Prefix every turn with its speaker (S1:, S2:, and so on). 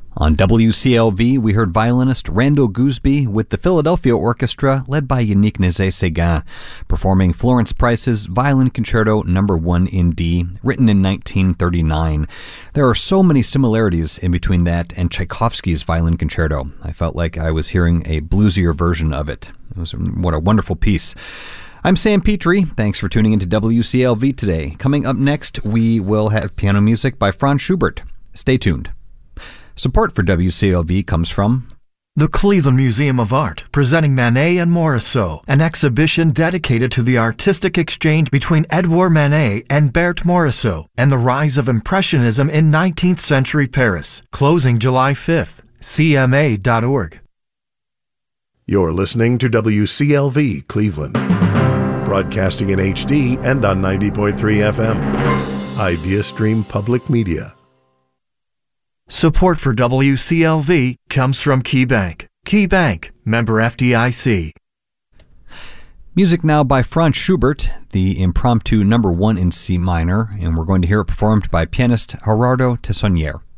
S1: On WCLV, we heard violinist Randall Gooseby with the Philadelphia Orchestra, led by Yannick Nézet-Séguin, performing Florence Price's Violin Concerto No. 1 in D, written in 1939. There are so many similarities in between that and Tchaikovsky's Violin Concerto. I felt like I was hearing a bluesier version of it. What a wonderful piece. I'm Sam Petrie. Thanks for tuning into WCLV today. Coming up next, we will have piano music by Franz Schubert. Stay tuned. Support for WCLV comes from
S2: the Cleveland Museum of Art, presenting Manet and Morisot, an exhibition dedicated to the artistic exchange between Edouard Manet and Berthe Morisot and the rise of Impressionism in 19th century Paris. Closing July 5th. CMA.org.
S3: You're listening to WCLV Cleveland, broadcasting in HD and on 90.3 FM. IdeaStream Public Media.
S2: Support for WCLV comes from KeyBank. KeyBank, member FDIC.
S1: Music now by Franz Schubert, the Impromptu No. 1 in C minor, and we're going to hear it performed by pianist Gerardo Tessonnier.